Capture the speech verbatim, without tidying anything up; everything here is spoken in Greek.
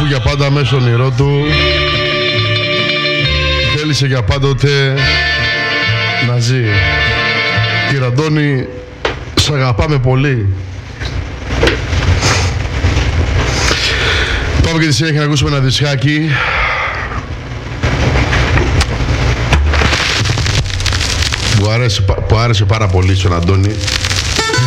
για πάντα μέσα στον όνειρό του. Θέλησε για πάντοτε να ζει. Κύριε Αντώνη, σ' αγαπάμε πολύ. Πάμε και τη συνέχεια να ακούσουμε ένα δισκάκι. Που άρεσε, που άρεσε πάρα πολύ στον Αντώνη.